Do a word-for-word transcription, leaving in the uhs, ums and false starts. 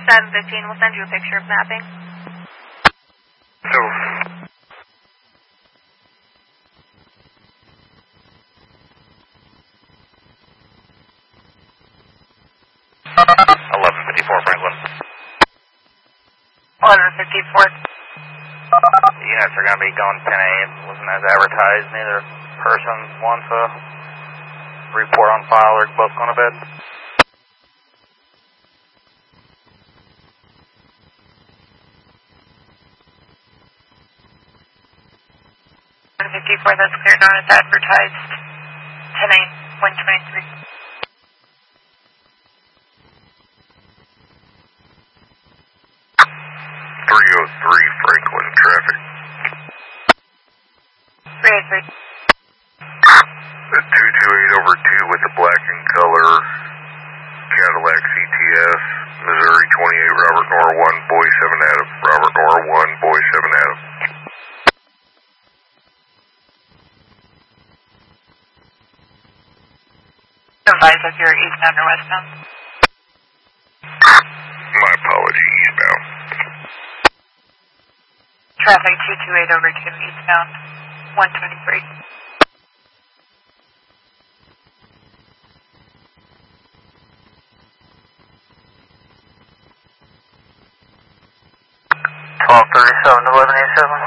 seven fifteen, we'll send you a picture of mapping. So. eleven fifty-four Franklin. eleven fifty-four. Units are going to be going ten A M. Wasn't as advertised. Neither person wants a report on file. They're both going to bed. eleven fifty-four, that's clear. Not as advertised. ten A M, one twenty-three. three oh three Franklin traffic. three oh three. two two eight over two with the black and color Cadillac C T S, Missouri twenty-eight, Robert Nora one, Boy seven Adam, Robert Nora one, Boy seven Adam. Advise if you're eastbound or westbound. My apology, eastbound. Traffic two two eight over two, eastbound, one twenty-three. twelve thirty-seven to eleven eighty-seven.